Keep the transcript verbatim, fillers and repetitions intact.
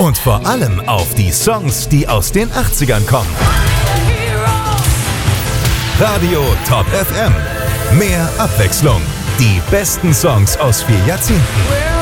Und vor allem auf die Songs, die aus den achtzigern kommen. Radio Top F M. Mehr Abwechslung. Die besten Songs aus vier Jahrzehnten.